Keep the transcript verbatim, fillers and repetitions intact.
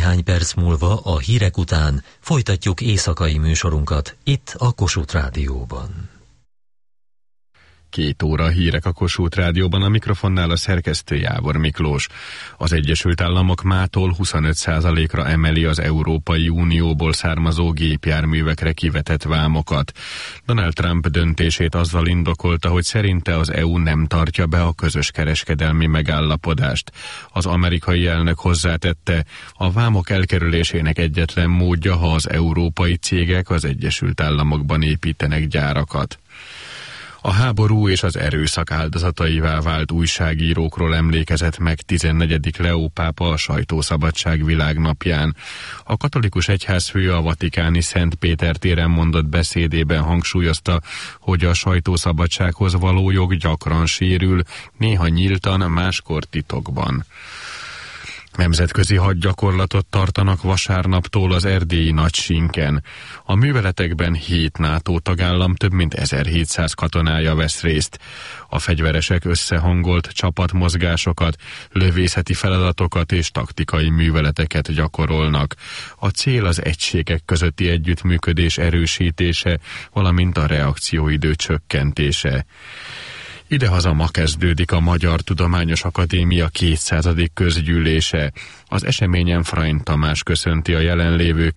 Néhány perc múlva a hírek után folytatjuk éjszakai műsorunkat itt a Kossuth Rádióban. Két óra hírek a Kossuth Rádióban, a mikrofonnál a szerkesztő Jávor Miklós. Az Egyesült Államok mától huszonöt százalékra emeli az Európai Unióból származó gépjárművekre kivetett vámokat. Donald Trump döntését azzal indokolta, hogy szerinte az é u nem tartja be a közös kereskedelmi megállapodást. Az amerikai elnök hozzátette, a vámok elkerülésének egyetlen módja, ha az európai cégek az Egyesült Államokban építenek gyárakat. A háború és az erőszak áldozataivá vált újságírókról emlékezett meg tizennegyedik Leó pápa a sajtószabadság világnapján. A katolikus egyházfő a vatikáni Szent Péter téren mondott beszédében hangsúlyozta, hogy a sajtószabadsághoz való jog gyakran sérül, néha nyíltan, máskor titokban. Nemzetközi hadgyakorlatot tartanak vasárnaptól az erdélyi Nagysinken. A műveletekben hét NATO tagállam több mint ezerhétszáz katonája vesz részt. A fegyveresek összehangolt csapatmozgásokat, lövészeti feladatokat és taktikai műveleteket gyakorolnak. A cél az egységek közötti együttműködés erősítése, valamint a reakcióidő csökkentése. Idehaza ma kezdődik a Magyar Tudományos Akadémia kétszázadik közgyűlése. Az eseményen Freund Tamás köszönti a jelenlévőket.